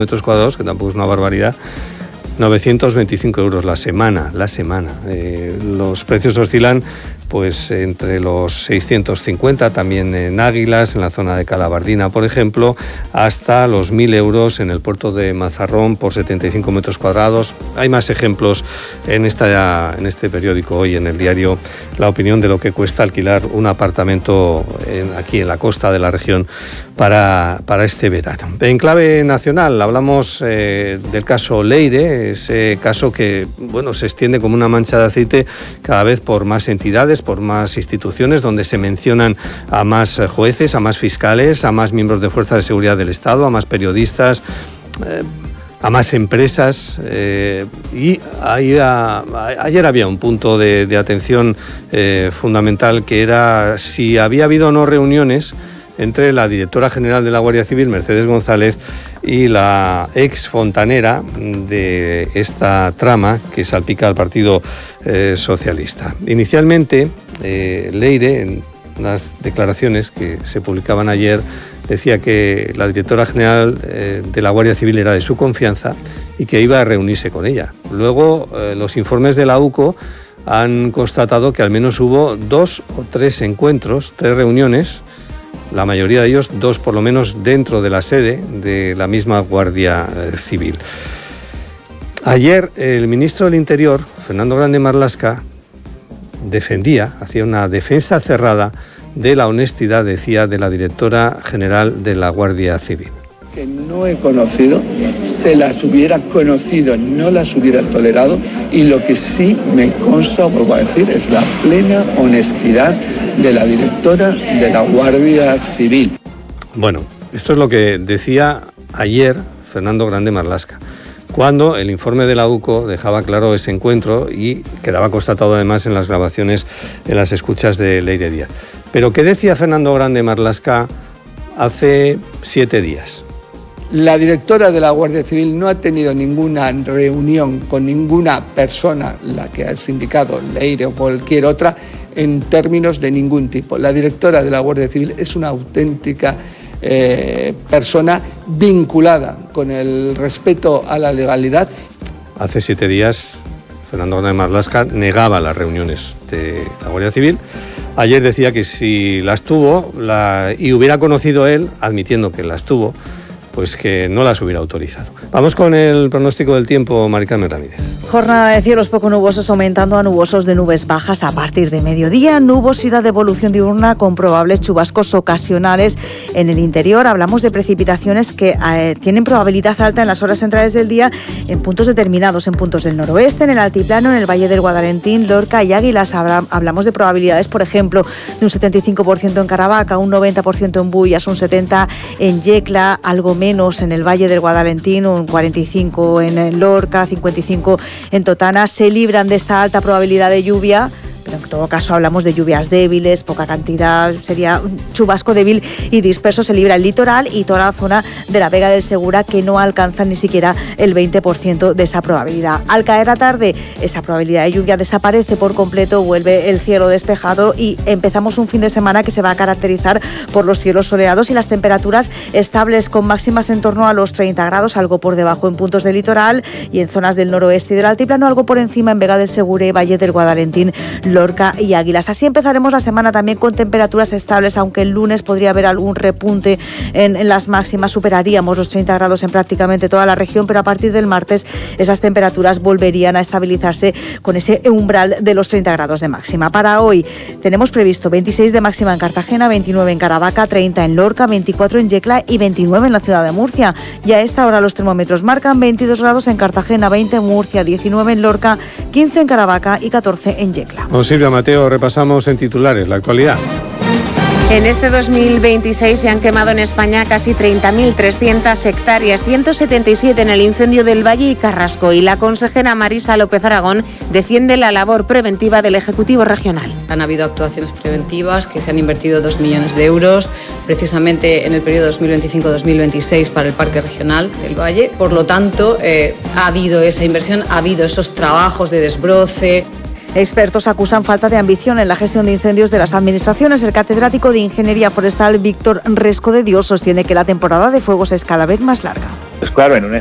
metros cuadrados, que tampoco es una barbaridad, 925 euros la semana. Los precios oscilan pues entre los 650 también en Águilas, en la zona de Calabardina, por ejemplo, hasta los 1.000 euros en el puerto de Mazarrón por 75 metros cuadrados. Hay más ejemplos en este periódico hoy, en el diario La Opinión, de lo que cuesta alquilar un apartamento aquí en la costa de la región para este verano. En clave nacional hablamos del caso Leire, ese caso que se extiende como una mancha de aceite cada vez por más entidades, por más instituciones, donde se mencionan a más jueces, a más fiscales, a más miembros de fuerzas de seguridad del Estado, a más periodistas, a más empresas, y ayer había un punto de atención fundamental, que era si había habido o no reuniones entre la directora general de la Guardia Civil, Mercedes González, y la ex fontanera de esta trama que salpica al Partido Socialista. Inicialmente, Leire, en unas declaraciones que se publicaban ayer, decía que la directora general de la Guardia Civil era de su confianza y que iba a reunirse con ella. Luego, los informes de la UCO han constatado que al menos hubo 2 o 3 encuentros, 3 reuniones, la mayoría de ellos, 2 por lo menos, dentro de la sede de la misma Guardia Civil. Ayer el ministro del Interior, Fernando Grande Marlaska, hacía una defensa cerrada de la honestidad, decía, de la directora general de la Guardia Civil. Que no he conocido, se las hubiera conocido, no las hubiera tolerado, y lo que sí me consta, vuelvo a decir, es la plena honestidad de la directora de la Guardia Civil. Bueno, esto es lo que decía ayer Fernando Grande Marlaska, cuando el informe de la UCO dejaba claro ese encuentro y quedaba constatado además en las grabaciones, en las escuchas de Leire Díaz. Pero ¿qué decía Fernando Grande Marlaska hace 7 días? La directora de la Guardia Civil no ha tenido ninguna reunión con ninguna persona, la que has indicado, Leire o cualquier otra, en términos de ningún tipo. La directora de la Guardia Civil es una auténtica persona vinculada con el respeto a la legalidad. Hace 7 días, Fernando Grande Marlaska negaba las reuniones de la Guardia Civil. Ayer decía que si las tuvo y hubiera conocido él, admitiendo que las tuvo, pues que no las hubiera autorizado. Vamos con el pronóstico del tiempo, Mari Carmen Ramírez. Jornada de cielos poco nubosos aumentando a nubosos de nubes bajas a partir de mediodía. Nubosidad de evolución diurna con probables chubascos ocasionales en el interior. Hablamos de precipitaciones que tienen probabilidad alta en las horas centrales del día en puntos determinados, en puntos del noroeste, en el altiplano, en el Valle del Guadalentín, Lorca y Águilas. Hablamos de probabilidades, por ejemplo, de un 75% en Caravaca, un 90% en Bullas, un 70% en Yecla, algo menos en el Valle del Guadalentín, un 45% en Lorca, 55% en Totana. Se libran de esta alta probabilidad de lluvia, pero en todo caso hablamos de lluvias débiles, poca cantidad, sería un chubasco débil y disperso. Se libra el litoral y toda la zona de la Vega del Segura, que no alcanzan ni siquiera el 20% de esa probabilidad. Al caer la tarde, esa probabilidad de lluvia desaparece por completo, vuelve el cielo despejado y empezamos un fin de semana que se va a caracterizar por los cielos soleados y las temperaturas estables, con máximas en torno a los 30 grados, algo por debajo en puntos del litoral y en zonas del noroeste y del altiplano, algo por encima en Vega del Segura y Valle del Guadalentín, Lorca y Águilas. Así empezaremos la semana también con temperaturas estables, aunque el lunes podría haber algún repunte en las máximas. Superaríamos los 30 grados en prácticamente toda la región, pero a partir del martes esas temperaturas volverían a estabilizarse con ese umbral de los 30 grados de máxima. Para hoy tenemos previsto 26 de máxima en Cartagena, 29 en Caravaca, 30 en Lorca, 24 en Yecla y 29 en la ciudad de Murcia. Y a esta hora los termómetros marcan 22 grados en Cartagena, 20 en Murcia, 19 en Lorca, 15 en Caravaca y 14 en Yecla. Silvia Mateo, repasamos en titulares la actualidad. En este 2026 se han quemado en España casi 30.300 hectáreas, 177 en el incendio del Valle y Carrasco, y la consejera Marisa López Aragón defiende la labor preventiva del Ejecutivo Regional. Han habido actuaciones preventivas que se han invertido 2 millones de euros precisamente en el periodo 2025-2026 para el Parque Regional del Valle. Por lo tanto, ha habido esa inversión, ha habido esos trabajos de desbroce. Expertos acusan falta de ambición en la gestión de incendios de las administraciones. El catedrático de Ingeniería Forestal, Víctor Resco de Dios, sostiene que la temporada de fuegos es cada vez más larga. Pues claro, en un